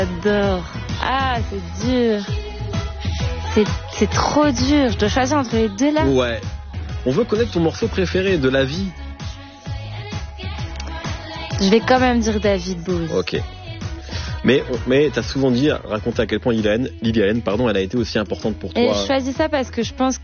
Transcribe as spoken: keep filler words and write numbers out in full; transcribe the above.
J'adore. Ah, c'est dur. C'est, c'est trop dur. Je dois choisir entre les deux là. Ouais. On veut connaître ton morceau préféré de la vie. Je vais quand même dire David Bowie. Ok. Mais, mais t'as souvent dit, raconté à quel point Lily Allen, Lily Allen, pardon, elle a été aussi importante pour toi. Et je choisis ça parce que je pense